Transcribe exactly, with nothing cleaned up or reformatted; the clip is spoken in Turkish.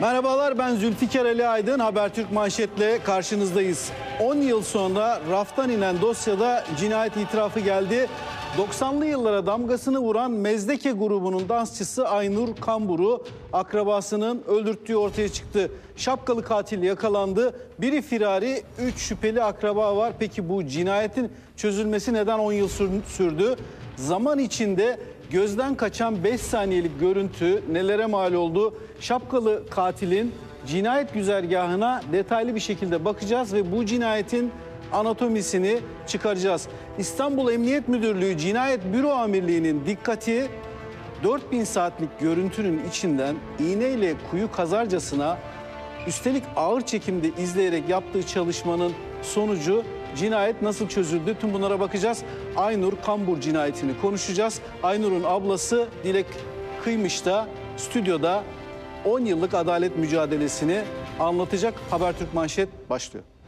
Merhabalar, ben Zülfikar Ali Aydın. Habertürk manşetle karşınızdayız. on yıl sonra raftan inen dosyada cinayet itirafı geldi. doksanlı yıllara damgasını vuran Mezdeke grubunun dansçısı Aynur Kambur'u akrabasının öldürttüğü ortaya çıktı. Şapkalı katil yakalandı. Biri firari, üç şüpheli akraba var. Peki bu cinayetin çözülmesi neden on yıl sürdü? Zaman içinde gözden kaçan beş saniyelik görüntü nelere mal oldu? Şapkalı katilin cinayet güzergahına detaylı bir şekilde bakacağız ve bu cinayetin anatomisini çıkaracağız. İstanbul Emniyet Müdürlüğü Cinayet Büro Amirliği'nin dikkati dört bin saatlik görüntünün içinden iğneyle kuyu kazarcasına, üstelik ağır çekimde izleyerek yaptığı çalışmanın sonucu cinayet nasıl çözüldü? Tüm bunlara bakacağız. Aynur Kambur cinayetini konuşacağız. Aynur'un ablası Dilek Kıymış da stüdyoda on yıllık adalet mücadelesini anlatacak. Habertürk Manşet başlıyor.